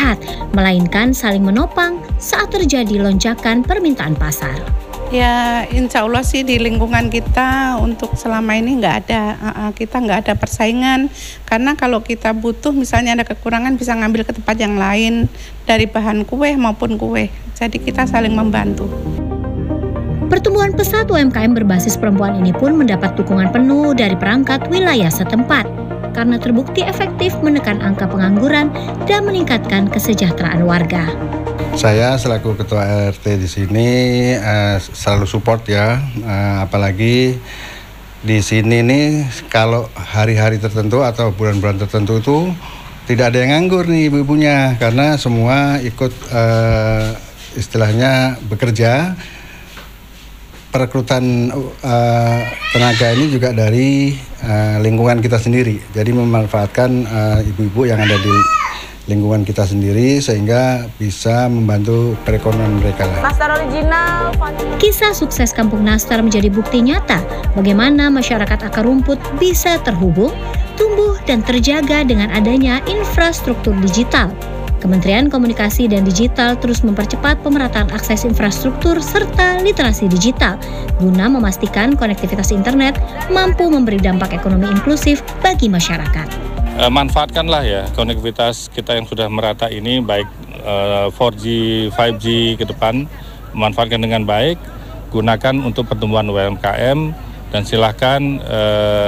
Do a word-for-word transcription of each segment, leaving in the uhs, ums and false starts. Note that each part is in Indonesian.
sehat, melainkan saling menopang saat terjadi lonjakan permintaan pasar. Ya, insya Allah sih di lingkungan kita untuk selama ini nggak ada, uh, kita nggak ada persaingan. Karena kalau kita butuh misalnya ada kekurangan bisa ngambil ke tempat yang lain dari bahan kue maupun kue. Jadi kita saling membantu. Pertumbuhan pesat U M K M berbasis perempuan ini pun mendapat dukungan penuh dari perangkat wilayah setempat karena terbukti efektif menekan angka pengangguran dan meningkatkan kesejahteraan warga. Saya selaku ketua R T di sini uh, selalu support ya, uh, apalagi di sini nih kalau hari-hari tertentu atau bulan-bulan tertentu itu tidak ada yang nganggur nih ibu-ibunya karena semua ikut uh, istilahnya bekerja. Perekrutan uh, tenaga ini juga dari uh, lingkungan kita sendiri, jadi memanfaatkan uh, ibu-ibu yang ada di lingkungan kita sendiri sehingga bisa membantu perekonomian mereka. Nastar original. Kisah sukses Kampung Nastar menjadi bukti nyata bagaimana masyarakat akar rumput bisa terhubung, tumbuh dan terjaga dengan adanya infrastruktur digital. Kementerian Komunikasi dan Digital terus mempercepat pemerataan akses infrastruktur serta literasi digital guna memastikan konektivitas internet mampu memberi dampak ekonomi inklusif bagi masyarakat. E, manfaatkanlah ya konektivitas kita yang sudah merata ini, baik e, empat G, lima G ke depan, manfaatkan dengan baik, gunakan untuk pertumbuhan U M K M dan silakan e,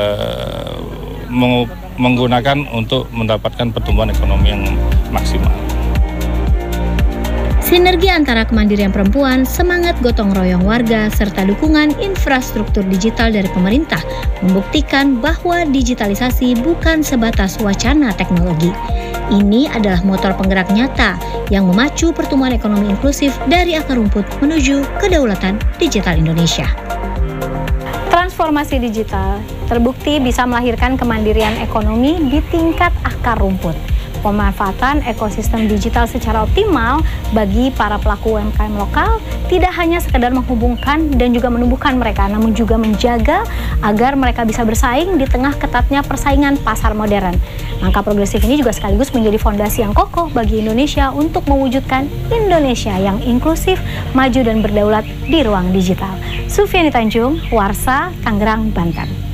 meng, menggunakan untuk mendapatkan pertumbuhan ekonomi yang maksimal. Sinergi antara kemandirian perempuan, semangat gotong royong warga, serta dukungan infrastruktur digital dari pemerintah membuktikan bahwa digitalisasi bukan sebatas wacana teknologi. Ini adalah motor penggerak nyata yang memacu pertumbuhan ekonomi inklusif dari akar rumput menuju kedaulatan digital Indonesia. Transformasi digital terbukti bisa melahirkan kemandirian ekonomi di tingkat akar rumput. Pemanfaatan ekosistem digital secara optimal bagi para pelaku U M K M lokal tidak hanya sekedar menghubungkan dan juga menumbuhkan mereka, namun juga menjaga agar mereka bisa bersaing di tengah ketatnya persaingan pasar modern. Langkah progresif ini juga sekaligus menjadi fondasi yang kokoh bagi Indonesia untuk mewujudkan Indonesia yang inklusif, maju dan berdaulat di ruang digital. Sufiani Tanjung, Warsa, Tangerang, Banten.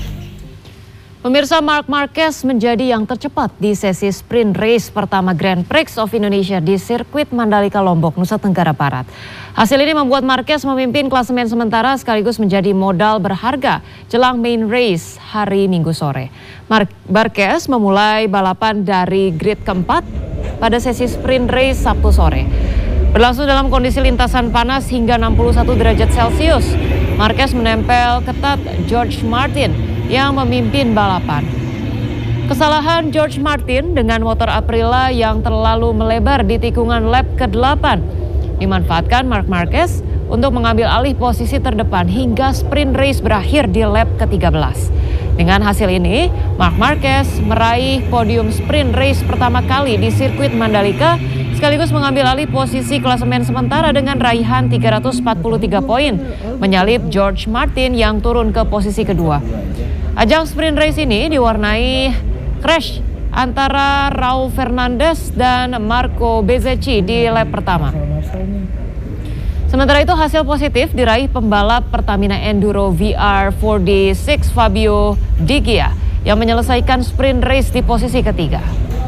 Pemirsa, Marc Marquez menjadi yang tercepat di sesi sprint race pertama Grand Prix of Indonesia di sirkuit Mandalika Lombok, Nusa Tenggara Barat. Hasil ini membuat Marquez memimpin klasemen sementara sekaligus menjadi modal berharga jelang main race hari Minggu sore. Marquez memulai balapan dari grid keempat pada sesi sprint race Sabtu sore. Berlangsung dalam kondisi lintasan panas hingga enam puluh satu derajat Celcius. Marquez menempel ketat George Martin yang memimpin balapan. Kesalahan George Martin dengan motor Aprilia yang terlalu melebar di tikungan lap ke delapan dimanfaatkan Marc Marquez untuk mengambil alih posisi terdepan hingga sprint race berakhir di lap ke tiga belas. Dengan hasil ini, Marc Marquez meraih podium sprint race pertama kali di sirkuit Mandalika sekaligus mengambil alih posisi klasemen sementara dengan raihan tiga ratus empat puluh tiga poin, menyalip George Martin yang turun ke posisi kedua. Ajang sprint race ini diwarnai crash antara Raul Fernandez dan Marco Bezzecchi di lap pertama. Sementara itu hasil positif diraih pembalap Pertamina Enduro V R empat D enam Fabio Di Gia yang menyelesaikan sprint race di posisi ketiga.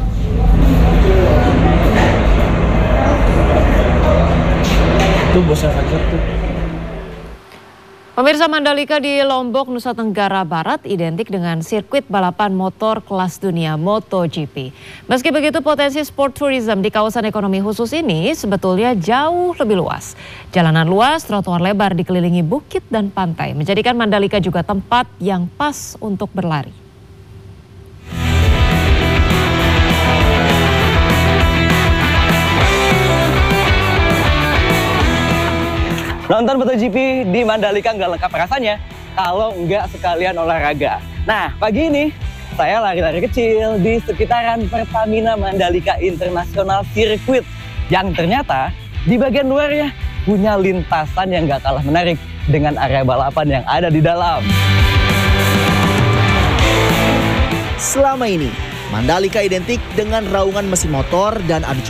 Itu bosnya Fajar tuh. Pemirsa, Mandalika di Lombok, Nusa Tenggara Barat identik dengan sirkuit balapan motor kelas dunia MotoGP. Meski begitu, potensi sport tourism di kawasan ekonomi khusus ini sebetulnya jauh lebih luas. Jalanan luas, trotoar lebar dikelilingi bukit dan pantai menjadikan Mandalika juga tempat yang pas untuk berlari. Nonton MotoGP di Mandalika nggak lengkap rasanya kalau nggak sekalian olahraga. Nah, pagi ini saya lari-lari kecil di sekitaran Pertamina Mandalika International Circuit yang ternyata di bagian luarnya punya lintasan yang nggak kalah menarik dengan area balapan yang ada di dalam. Selama ini, Mandalika identik dengan raungan mesin motor dan adu